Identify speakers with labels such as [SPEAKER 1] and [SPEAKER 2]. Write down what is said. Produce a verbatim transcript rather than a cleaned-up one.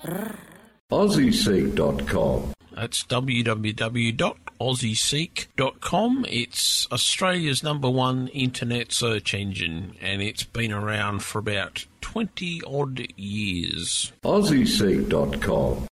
[SPEAKER 1] Aussie Seek dot com.
[SPEAKER 2] That's w w w dot aussie seek dot com. It's Australia's number one internet search engine, and it's been around for about twenty odd years.
[SPEAKER 1] Aussie Seek dot com.